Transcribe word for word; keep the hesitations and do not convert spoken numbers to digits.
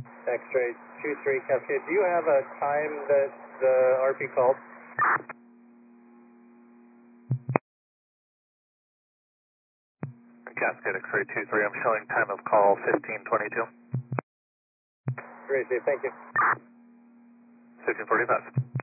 X-ray two three Cascade, do you have a time that the R P called? Cascade X-ray two three, I'm showing time of call fifteen twenty-two. Great, Dave, thank you. fifteen forty-five.